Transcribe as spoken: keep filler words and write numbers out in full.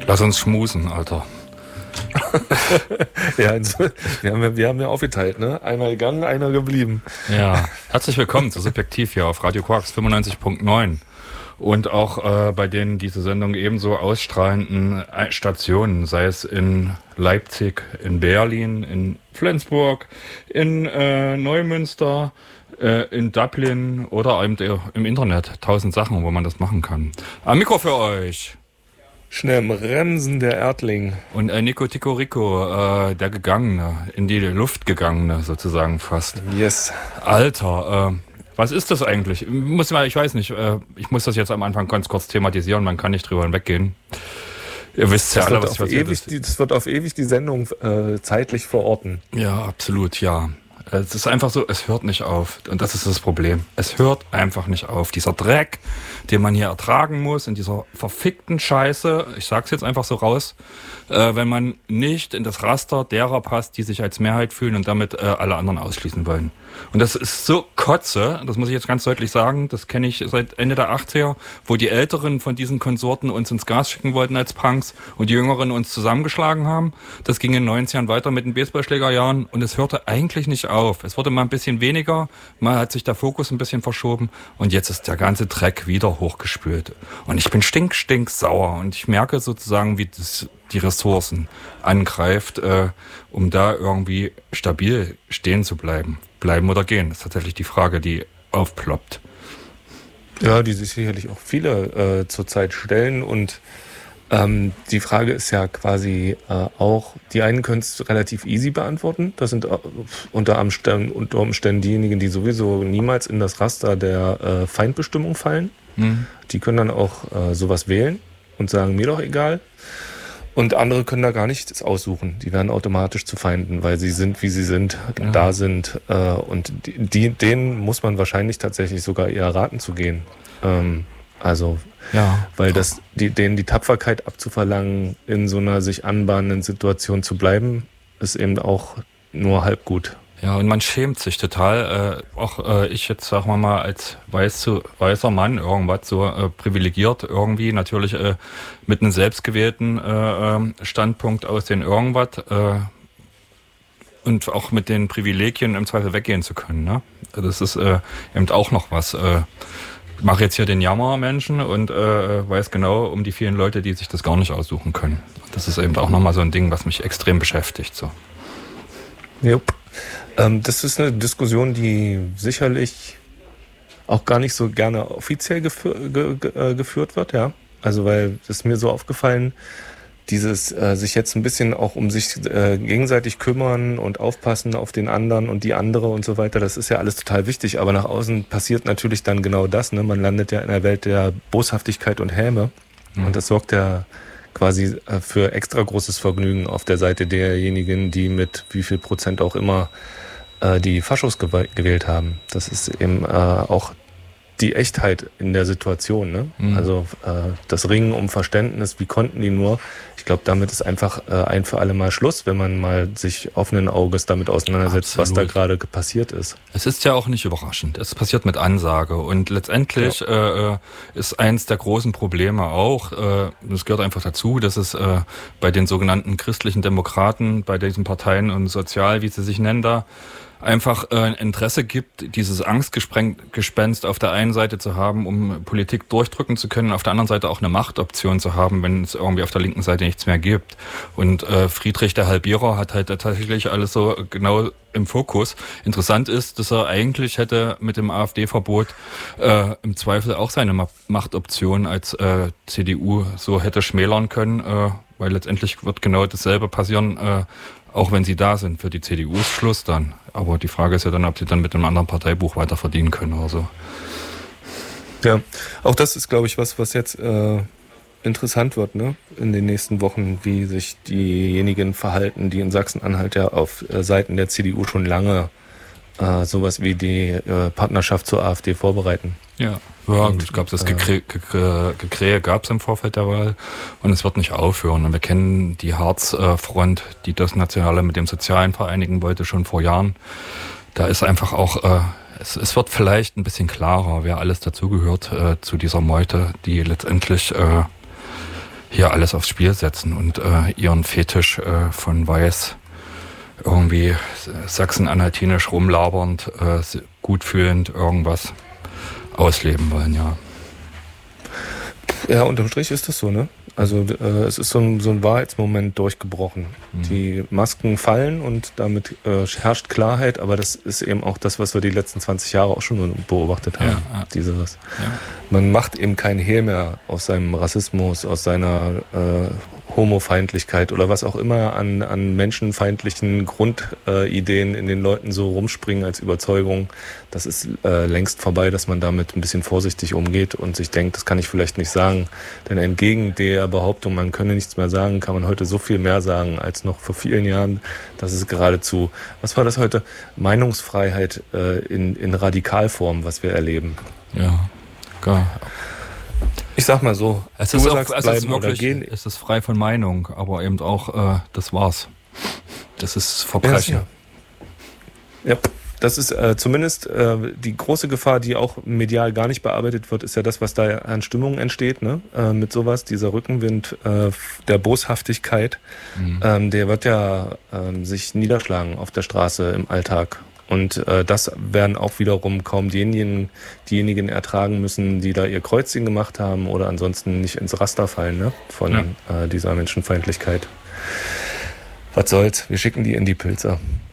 Lass uns schmusen, Alter. Ja, wir haben ja, wir haben ja aufgeteilt, ne? Einer gegangen, einer geblieben. Ja, herzlich willkommen zu Subjektiv hier auf Radio Quarks fünfundneunzig Komma neun und auch äh, bei den diese Sendung ebenso ausstrahlenden Stationen, sei es in Leipzig, in Berlin, in Flensburg, in äh, Neumünster, äh, in Dublin oder eben im Internet. Tausend Sachen, wo man das machen kann. Am Mikro für euch. Schnell im Bremsen der Erdling. Und äh, Nico Tico Rico, äh, der Gegangene, in die Luft Gegangene sozusagen fast. Yes. Alter, äh, was ist das eigentlich? Muss mal, ich weiß nicht, äh, ich muss das jetzt am Anfang ganz kurz thematisieren, man kann nicht drüber hinweggehen. Ihr wisst ja das alle, wird was auf passiert ewig, ist. die, Das wird auf ewig die Sendung äh, zeitlich verorten. Ja, absolut, ja. Es ist einfach so, es hört nicht auf. Und das ist das Problem. Es hört einfach nicht auf. Dieser Dreck, den man hier ertragen muss, in dieser verfickten Scheiße, ich sag's jetzt einfach so raus, äh, wenn man nicht in das Raster derer passt, die sich als Mehrheit fühlen und damit äh, alle anderen ausschließen wollen. Und das ist so Kotze, das muss ich jetzt ganz deutlich sagen, das kenne ich seit Ende der achtziger, wo die Älteren von diesen Konsorten uns ins Gas schicken wollten als Punks und die Jüngeren uns zusammengeschlagen haben. Das ging in den neunzigern weiter mit den Baseballschlägerjahren und es hörte eigentlich nicht auf. Es wurde mal ein bisschen weniger, mal hat sich der Fokus ein bisschen verschoben und jetzt ist der ganze Dreck wieder hochgespült. Und ich bin stink, stink sauer und ich merke sozusagen, wie das die Ressourcen angreift, äh, um da irgendwie stabil stehen zu bleiben. Bleiben oder gehen, das ist tatsächlich die Frage, die aufploppt. Ja, die sich sicherlich auch viele äh, zurzeit stellen und ähm, die Frage ist ja quasi äh, auch, die einen können es relativ easy beantworten, das sind äh, unter, Umständen, unter Umständen diejenigen, die sowieso niemals in das Raster der äh, Feindbestimmung fallen. Mhm. Die können dann auch äh, sowas wählen und sagen, mir doch egal. Und andere können da gar nichts aussuchen. Die werden automatisch zu Feinden, weil sie sind, wie sie sind, ja. da sind. Äh, und die, denen muss man wahrscheinlich tatsächlich sogar eher raten zu gehen. Ähm, also, ja. weil das, die, denen die Tapferkeit abzuverlangen, in so einer sich anbahnenden Situation zu bleiben, ist eben auch nur halb gut. Ja, und man schämt sich total. Äh, auch äh, ich jetzt, sagen wir mal, als weiß, weißer Mann, irgendwas so äh, privilegiert irgendwie, natürlich äh, mit einem selbstgewählten äh, Standpunkt aus den irgendwas äh, und auch mit den Privilegien im Zweifel weggehen zu können. Ne? Das ist äh, eben auch noch was. Äh, ich mache jetzt hier den Jammermenschen und äh, weiß genau um die vielen Leute, die sich das gar nicht aussuchen können. Das ist eben auch nochmal so ein Ding, was mich extrem beschäftigt. So. Jupp. Das ist eine Diskussion, die sicherlich auch gar nicht so gerne offiziell gefü- ge- ge- geführt wird, ja. Also weil es ist mir so aufgefallen, dieses äh, sich jetzt ein bisschen auch um sich äh, gegenseitig kümmern und aufpassen auf den anderen und die andere und so weiter, das ist ja alles total wichtig, aber nach außen passiert natürlich dann genau das, ne? Man landet ja in einer Welt der Boshaftigkeit und Häme mhm. und das sorgt ja quasi äh, für extra großes Vergnügen auf der Seite derjenigen, die mit wie viel Prozent auch immer äh, die Faschos gew- gewählt haben. Das ist eben äh, auch die Echtheit in der Situation, ne? Mhm. Also äh, das Ringen um Verständnis, wie konnten die nur? Ich glaube, damit ist einfach äh, ein für alle Mal Schluss, wenn man mal sich offenen Auges damit auseinandersetzt, Absolut. Was da gerade passiert ist. Es ist ja auch nicht überraschend. Es passiert mit Ansage und letztendlich ja. äh, ist eins der großen Probleme auch, äh, das gehört einfach dazu, dass es äh, bei den sogenannten christlichen Demokraten, bei diesen Parteien und sozial, wie sie sich nennen da, einfach äh, Interesse gibt, dieses Angstgespenst auf der einen Seite zu haben, um Politik durchdrücken zu können, auf der anderen Seite auch eine Machtoption zu haben, wenn es irgendwie auf der linken Seite nichts mehr gibt. Und äh, Friedrich der Halbierer hat halt tatsächlich alles so genau im Fokus. Interessant ist, dass er eigentlich hätte mit dem AfD-Verbot äh, im Zweifel auch seine Ma- Machtoption als äh, C D U so hätte schmälern können, äh, weil letztendlich wird genau dasselbe passieren, äh, auch wenn sie da sind. Für die C D U ist Schluss dann. Aber die Frage ist ja dann, ob sie dann mit einem anderen Parteibuch weiter verdienen können oder so. Ja, auch das ist, glaube ich, was, was jetzt äh, interessant wird, ne? In den nächsten Wochen, wie sich diejenigen verhalten, die in Sachsen-Anhalt ja auf äh, Seiten der C D U schon lange äh, sowas wie die äh, Partnerschaft zur AfD vorbereiten. Ja, ja und, ich glaube, das Gekrähe Gekrä Gekrä gab es im Vorfeld der Wahl und es wird nicht aufhören. Und wir kennen die Harz-Front, die das Nationale mit dem Sozialen vereinigen wollte, schon vor Jahren. Da ist einfach auch, äh, es, es wird vielleicht ein bisschen klarer, wer alles dazugehört äh, zu dieser Meute, die letztendlich äh, hier alles aufs Spiel setzen und äh, ihren Fetisch äh, von Weiß irgendwie sachsen-anhaltinisch rumlabernd, äh, gut fühlend irgendwas ausleben wollen, ja. Ja, unterm Strich ist das so, ne? Also äh, es ist so ein, so ein Wahrheitsmoment durchgebrochen. Mhm. Die Masken fallen und damit äh, herrscht Klarheit, aber das ist eben auch das, was wir die letzten zwanzig Jahre auch schon beobachtet haben. Ja, ja. Dieses. Ja. Man macht eben kein Hehl mehr aus seinem Rassismus, aus seiner äh, Homofeindlichkeit oder was auch immer an, an menschenfeindlichen Grundideen äh, in den Leuten so rumspringen als Überzeugung. Das ist äh, längst vorbei, dass man damit ein bisschen vorsichtig umgeht und sich denkt, das kann ich vielleicht nicht sagen. Denn entgegen der Behauptung, man könne nichts mehr sagen, kann man heute so viel mehr sagen als noch vor vielen Jahren. Das ist geradezu, was war das heute? Meinungsfreiheit äh, in, in Radikalform, was wir erleben. Ja, klar. Ich sag mal so, es du ist, sagst, auch, es bleiben ist wirklich, oder gehen. Es ist frei von Meinung, aber eben auch, äh, das war's. Das ist Verbrechen. Ja, ja. Das ist äh, zumindest äh, die große Gefahr, die auch medial gar nicht bearbeitet wird, ist ja das, was da an Stimmung entsteht, ne? Äh, mit sowas, dieser Rückenwind äh, der Boshaftigkeit, mhm. ähm, der wird ja äh, sich niederschlagen auf der Straße im Alltag. Und äh, das werden auch wiederum kaum diejenigen, diejenigen ertragen müssen, die da ihr Kreuzchen gemacht haben oder ansonsten nicht ins Raster fallen, ne? Von ja. äh, dieser Menschenfeindlichkeit. Was soll's, wir schicken die in die Pilze.